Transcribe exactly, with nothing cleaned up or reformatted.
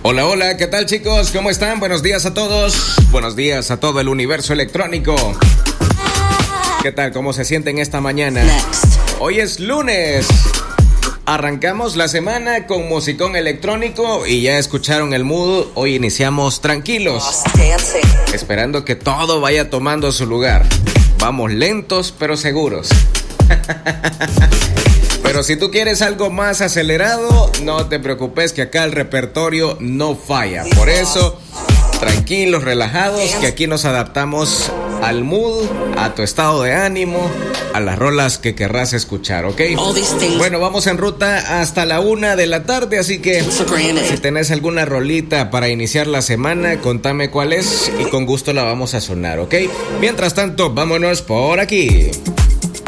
Hola, hola, ¿qué tal chicos? ¿Cómo están? Buenos días a todos. Buenos días a todo el universo electrónico. ¿Qué tal? ¿Cómo se sienten esta mañana? Hoy es lunes. Arrancamos la semana con musicón electrónico y ya escucharon el mood. Hoy iniciamos tranquilos, esperando que todo vaya tomando su lugar. Vamos lentos pero seguros. Pero si tú quieres algo más acelerado, no te preocupes que acá el repertorio no falla. Por eso, tranquilos, relajados, que aquí nos adaptamos al mood, a tu estado de ánimo, a las rolas que querrás escuchar, ¿ok? Bueno, vamos en ruta hasta la una de la tarde, así que si tenés alguna rolita para iniciar la semana, contame cuál es y con gusto la vamos a sonar, ¿ok? Mientras tanto, vámonos por aquí.